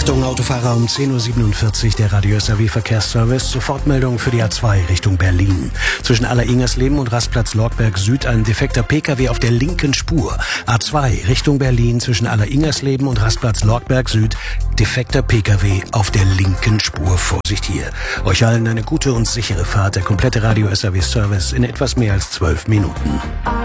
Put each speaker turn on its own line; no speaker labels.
Achtung, Autofahrer, um 10.47 Uhr der Radio SAW Verkehrsservice. Sofortmeldung für die A2 Richtung Berlin. Zwischen Aller-Ingersleben und Rastplatz Lortberg Süd ein defekter Pkw auf der linken Spur. A2 Richtung Berlin zwischen Aller-Ingersleben und Rastplatz Lortberg Süd. Defekter Pkw auf der linken Spur. Vorsicht hier. Euch allen eine gute und sichere Fahrt. Der komplette Radio SAW Service in etwas mehr als 12 Minuten.